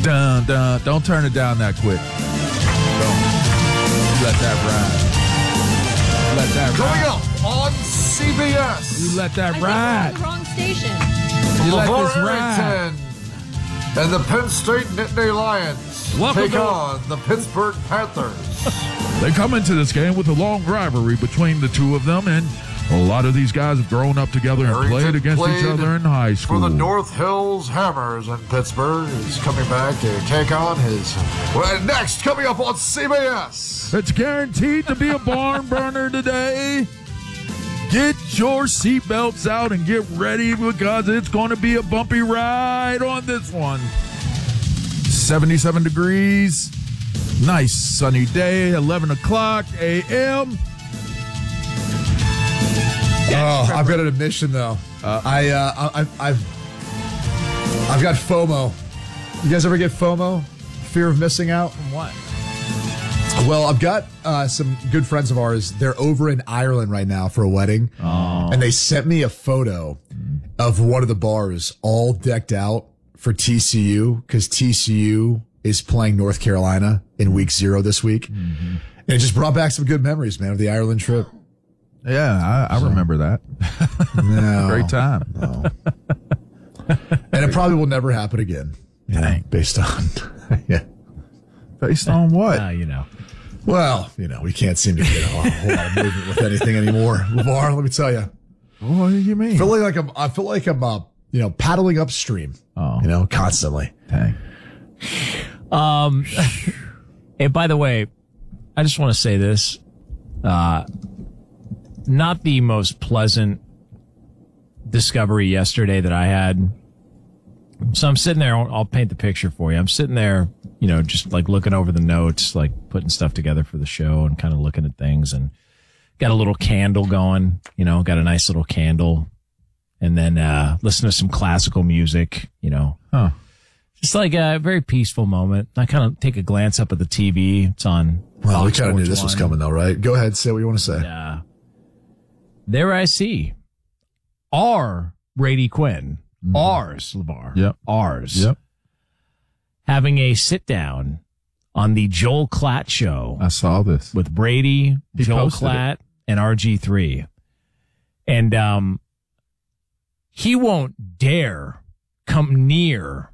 Dun, dun. Don't turn it down that quick. Don't. Let that ride. Let that Coming ride. up on CBS. You let that I ride. think we're on the wrong station. You let LeVar this ride. Arrington and the Penn State Nittany Lions Welcome take to- on the Pittsburgh Panthers. They come into this game with a long rivalry between the two of them, and a lot of these guys have grown up together and Arrington played against each played other in high school. For the North Hills Hammers in Pittsburgh. He's coming back to take on his... Well, next, coming up on CBS. It's guaranteed to be a barn burner today. Get your seatbelts out and get ready because it's going to be a bumpy ride on this one. 77 degrees. Nice sunny day, 11 o'clock a.m. Oh, I've got an admission though. I've got FOMO. You guys ever get FOMO? Fear of missing out? From what? Well, I've got some good friends of ours. They're over in Ireland right now for a wedding. Oh. And they sent me a photo of one of the bars all decked out for TCU because TCU is playing North Carolina in week 0 this week. Mm-hmm. And it just brought back some good memories, man, of the Ireland trip. Yeah, I remember that. No, Great time. No. And it probably will never happen again. Dang. Based on, yeah. Based on what? You know. Well, we can't seem to get a whole lot of movement with anything anymore. LeVar, let me tell you. What do you mean? I feel like I'm paddling upstream. Oh. Constantly. Dang. Hey, by the way, I just want to say this. Not the most pleasant discovery yesterday that I had. So I'm sitting there. I'll paint the picture for you. I'm sitting there, just like looking over the notes, like putting stuff together for the show and kind of looking at things, and got a little candle going, got a nice little candle, and then listen to some classical music, Huh. Just like a very peaceful moment. I kind of take a glance up at the TV. It's on. Well, we Fox kind of knew Sports this was 1. coming, though, right? Go ahead, say what you want to say. There I see our Brady Quinn, ours, LeVar, Yep. ours, Yep. having a sit down on the Joel Klatt show I saw this. with Brady, He Joel posted Klatt, and RG3. And he won't dare come near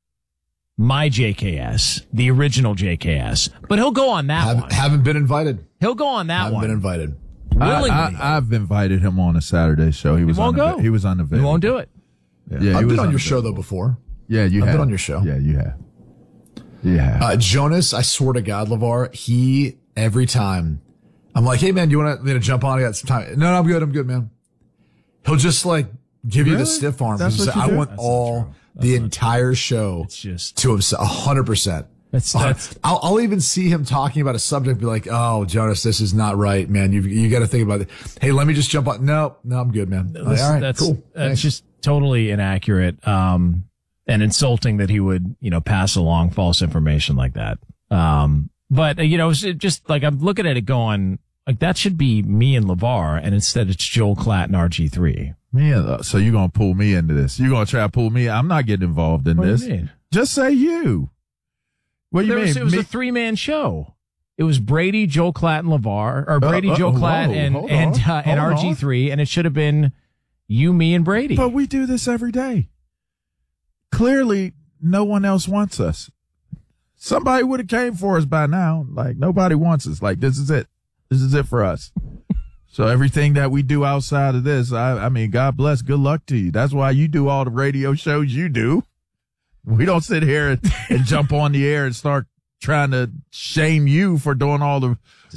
my JKS, the original JKS, but he'll go on that one. Haven't been invited. He'll go on that Haven't one. been invited. Willingly. I've invited him on a Saturday show. He was won't go. He was unavailable. He won't do it. Yeah, I've he been was on your show, unavailable. though, before. Yeah, you have. I've been on your show. Yeah, you have. Yeah. Jonas, I swear to God, LeVar, every time I'm like, hey, man, you want to jump on? I got some time. No, I'm good, man. He'll just give you the Really? stiff arm. That's He's what like, you I do? want That's not all true. the entire show It's just to himself, 100%. that's I'll even see him talking about a subject and be like, oh, Jonas, this is not right, man. You got to think about it. Hey, let me just jump on. No, I'm good, man. Like, all right, that's cool. That's Thanks. just totally inaccurate, and insulting that he would, pass along false information like that. But it's just like I'm looking at it going, like that should be me and LeVar, and instead it's Joel Klatt and RG3. Yeah, so you're going to pull me into this. You're going to try to pull me. I'm not getting involved in What do you this. mean? Just say you. What do you mean? It was Me- a 3-man show. It was Brady, Joel Klatt, and LeVar, or Brady, Joel whoa, Klatt, and hold on, hold on. RG3, and it should have been you, me, and Brady. But we do this every day. Clearly, no one else wants us. Somebody would have came for us by now. Like, nobody wants us. Like, this is it. This is it for us. So everything that we do outside of this, I mean, God bless, good luck to you. That's why you do all the radio shows you do. We don't sit here and jump on the air and start trying to shame you for doing all the